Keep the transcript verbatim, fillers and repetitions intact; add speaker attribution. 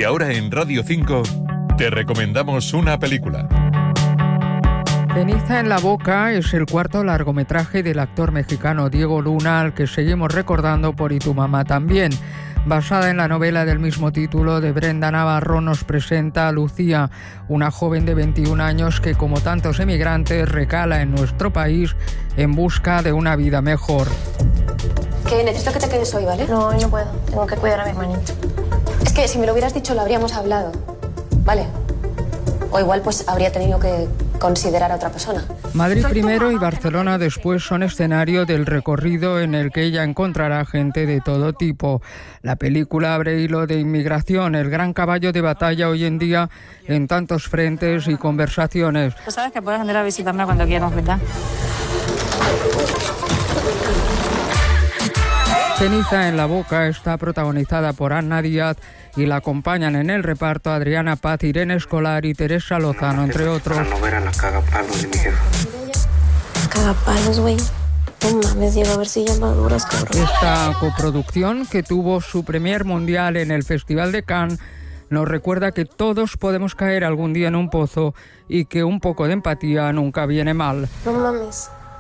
Speaker 1: Y ahora en Radio cinco te recomendamos una película.
Speaker 2: Ceniza en la boca es el cuarto largometraje del actor mexicano Diego Luna, al que seguimos recordando por Y tu mamá también. Basada en la novela del mismo título de Brenda Navarro, nos presenta a Lucía, una joven de veintiún años que, como tantos emigrantes, recala en nuestro país en busca de una vida mejor.
Speaker 3: Que necesito que te quedes hoy, ¿vale?
Speaker 4: No, hoy no puedo. Tengo que cuidar a mi hermanito.
Speaker 3: Es que si me lo hubieras dicho lo habríamos hablado, ¿vale? O igual pues habría tenido que considerar a otra persona.
Speaker 2: Madrid primero y Barcelona después son escenario del recorrido en el que ella encontrará gente de todo tipo. La película abre hilo de inmigración, el gran caballo de batalla hoy en día en tantos frentes y conversaciones.
Speaker 4: Tú sabes que puedes venir a visitarme cuando quieras, ¿verdad?
Speaker 2: Ceniza en la boca está protagonizada por Ana Díaz y la acompañan en el reparto Adriana Paz, Irene Escolar y Teresa Lozano, entre otros.
Speaker 5: Para no ver a la cagapalos de mi jefa.
Speaker 4: Cagapalos, güey. No mames, Diego, a ver si ya maduras, cabrón.
Speaker 2: Esta coproducción, que tuvo su premier mundial en el Festival de Cannes, nos recuerda que todos podemos caer algún día en un pozo y que un poco de empatía nunca viene mal.
Speaker 4: No mames.